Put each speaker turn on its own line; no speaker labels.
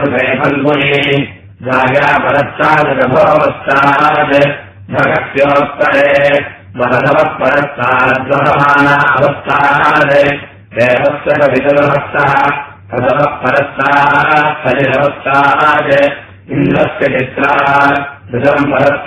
ऊर्ध्वे फल्गुनी जाया परस्तादभोवस्तात् भगत्योत्तरे वरदवः परस्ताद्वहमाना अवस्थात् देवस्य कवितवहस्तः कदवः परस्तात् सलिलवस्तात् इन्द्रस्य चित्रात् ऋतम् परस्तात्